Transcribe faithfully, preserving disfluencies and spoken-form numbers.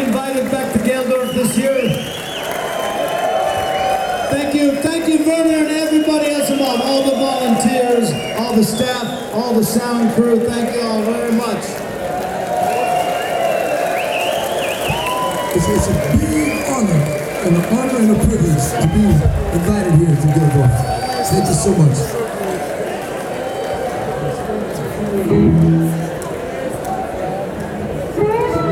invited back to Geldorf this year. Thank you, thank you, Werner, and everybody else involved, all the volunteers, all the staff, all the sound crew. Thank you all very much. It's, it's a big honor, and an honor and a privilege to be invited here to Geldorf. Thank you so much.